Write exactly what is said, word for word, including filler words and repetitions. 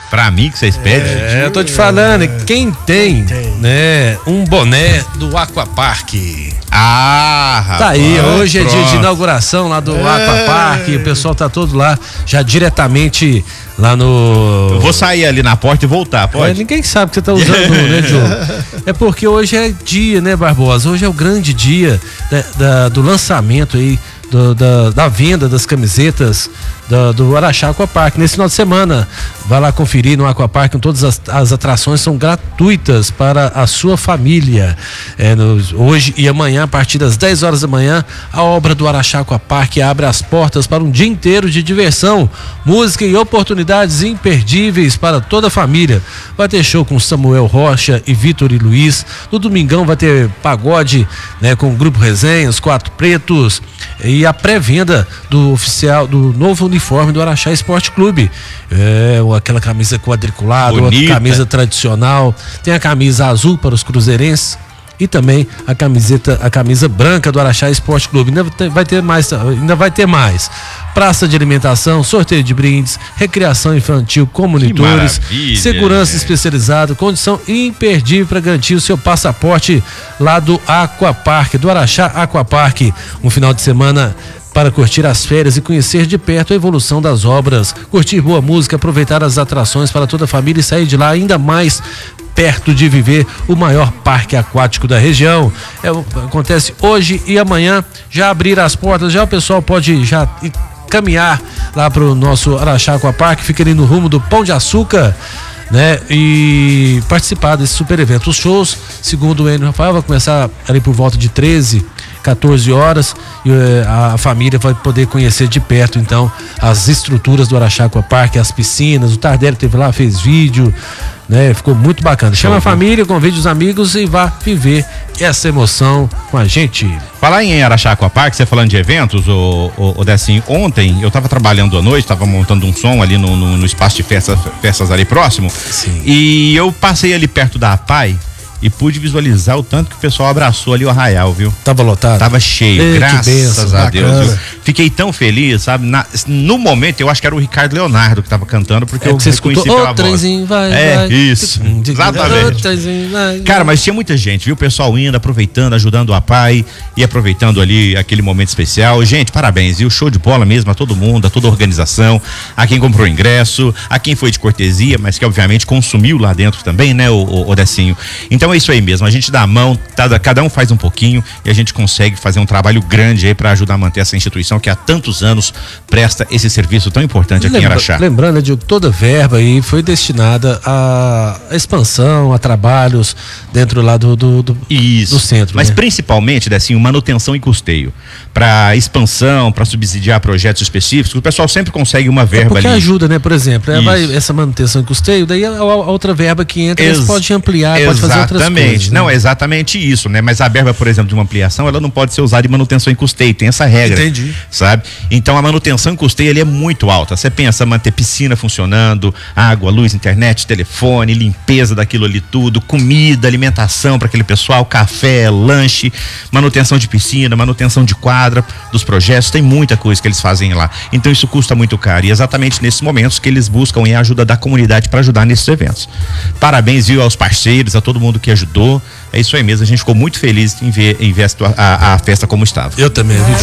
Pra mim que vocês pedem? É, eu tô te falando, quem tem, né, um boné do Aquapark. Ah, rapaz. Tá aí, hoje é pronto. dia de inauguração lá do é. Aquapark, o pessoal tá todo lá, já diretamente lá no... Eu vou sair ali na porta e voltar, pode? É, ninguém sabe que você tá usando, né, Diogo? É porque hoje é dia, né, Barbosa? Hoje é o grande dia da, da, do lançamento aí, do, da, da venda das camisetas do, do Araxá Aquapark. Nesse final de semana, vai lá conferir no Aquapark, todas as, as atrações são gratuitas para a sua família. É, no, hoje e amanhã, a partir das dez horas da manhã, a obra do Araxá Aquapark abre as portas para um dia inteiro de diversão, música e oportunidades imperdíveis para toda a família. Vai ter show com Samuel Rocha e Vitor e Luiz. No domingão vai ter pagode, né, com o Grupo Resenha, os Quatro Pretos, e a pré-venda do oficial, do novo uniforme do Araxá Esporte Clube. É, aquela camisa quadriculada, outra camisa tradicional. Tem a camisa azul para os cruzeirenses e também a camiseta, a camisa branca do Araxá Esporte Clube. Ainda vai ter mais, ainda vai ter mais. Praça de alimentação, sorteio de brindes, recreação infantil com monitores, segurança especializada, condição imperdível para garantir o seu passaporte lá do Aquapark, do Araxá Aquapark. Um final de semana para curtir as férias e conhecer de perto a evolução das obras, curtir boa música, aproveitar as atrações para toda a família e sair de lá ainda mais perto de viver o maior parque aquático da região. É, acontece hoje e amanhã, já abrir as portas, já o pessoal pode já caminhar lá para o nosso Araxá Aquapark, fica ali no rumo do Pão de Açúcar, né? E participar desse super evento. Os shows, segundo o Enio Rafael, vai começar ali por volta de treze, quatorze horas, e a família vai poder conhecer de perto então as estruturas do Araxá Aquapark, as piscinas. O Tardelli teve lá, fez vídeo, né? Ficou muito bacana. Chama a família, convide os amigos e vá viver essa emoção com a gente. Falar em Araxá Aquapark, você falando de eventos, o, o, o Decinho, ontem eu tava trabalhando à noite, tava montando um som ali no, no, no espaço de festas, festas ali próximo. Sim. E eu passei ali perto da A P A I e pude visualizar o tanto que o pessoal abraçou ali o arraial, viu? Tava lotado? Tava cheio, Ei, graças benção, a bacana. Deus, viu? Fiquei tão feliz, sabe? Na, no momento, eu acho que era o Ricardo Leonardo que tava cantando, porque é, eu você reconheci escutou, pela o voz. trenzinho vai, é, vai. isso, exatamente. Trenzinho vai, cara, mas tinha muita gente, viu? O pessoal indo, aproveitando, ajudando a P A I e aproveitando ali aquele momento especial. Gente, parabéns, viu? Show de bola mesmo a todo mundo, a toda a organização, a quem comprou ingresso, a quem foi de cortesia, mas que obviamente consumiu lá dentro também, né, o, o, o Decinho. Então é isso aí mesmo, a gente dá a mão, tá, cada um faz um pouquinho e a gente consegue fazer um trabalho grande aí para ajudar a manter essa instituição que há tantos anos presta esse serviço tão importante aqui Lembra, em Araxá. Lembrando, né, Diogo, toda verba aí foi destinada à expansão, a trabalhos dentro lá do, do, do, Isso. do centro. Mas né? principalmente, assim, manutenção e custeio. Para expansão, para subsidiar projetos específicos, o pessoal sempre consegue uma verba é porque ali. ajuda, né? Por exemplo, é, vai essa manutenção e custeio, daí a, a outra verba que entra, Ex- pode ampliar, pode fazer outras coisas. Exatamente. Não, né? é exatamente isso, né? Mas a verba, por exemplo, de uma ampliação, ela não pode ser usada em manutenção e custeio, tem essa regra. Entendi. Sabe? Então a manutenção e custeio ali é muito alta. Você pensa manter piscina funcionando, água, luz, internet, telefone, limpeza daquilo ali tudo, comida, alimentação para aquele pessoal, café, lanche, manutenção de piscina, manutenção de quadra dos projetos, tem muita coisa que eles fazem lá. Então isso custa muito caro e é exatamente nesses momentos que eles buscam a ajuda da comunidade para ajudar nesses eventos. Parabéns, viu, aos parceiros, a todo mundo que ajudou. É isso aí mesmo, a gente ficou muito feliz em ver, em ver a, a, a festa como estava. Eu também, viu?